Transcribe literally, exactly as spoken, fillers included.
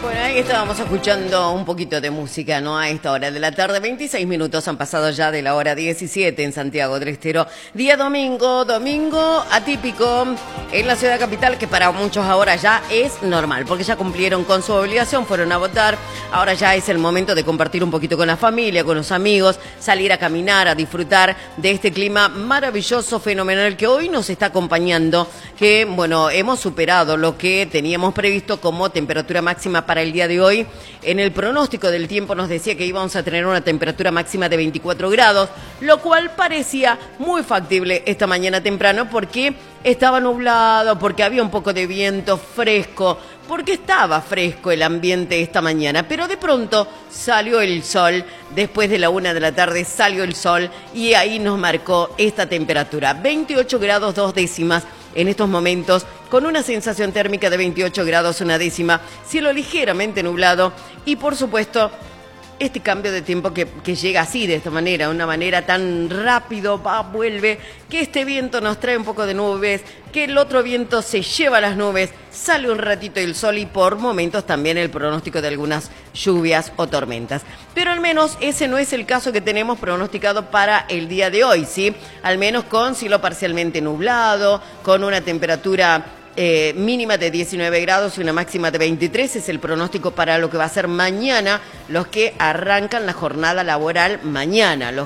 Bueno, ahí estábamos escuchando un poquito de música, ¿no? A esta hora de la tarde, veintiséis minutos han pasado ya de la hora diecisiete en Santiago del Estero. Día domingo, domingo atípico en la ciudad capital, que para muchos ahora ya es normal, porque ya cumplieron con su obligación, fueron a votar. Ahora ya es el momento de compartir un poquito con la familia, con los amigos, salir a caminar, a disfrutar de este clima maravilloso, fenomenal, que hoy nos está acompañando, que, bueno, hemos superado lo que teníamos previsto como temperatura máxima para el día de hoy. En el pronóstico del tiempo nos decía que íbamos a tener una temperatura máxima de veinticuatro grados, lo cual parecía muy factible esta mañana temprano porque estaba nublado, porque había un poco de viento fresco, porque estaba fresco el ambiente esta mañana, pero de pronto salió el sol, después de la una de la tarde salió el sol y ahí nos marcó esta temperatura, veintiocho grados dos décimas en estos momentos, con una sensación térmica de veintiocho grados una décima, cielo ligeramente nublado y por supuesto este cambio de tiempo que, que llega así, de esta manera, una manera tan rápido, va, vuelve, que este viento nos trae un poco de nubes, que el otro viento se lleva las nubes, sale un ratito el sol y por momentos también el pronóstico de algunas lluvias o tormentas. Pero al menos ese no es el caso que tenemos pronosticado para el día de hoy, ¿sí? Al menos con cielo parcialmente nublado, con una temperatura Eh, mínima de diecinueve grados y una máxima de veintitrés, es el pronóstico para lo que va a ser mañana, los que arrancan la jornada laboral mañana, los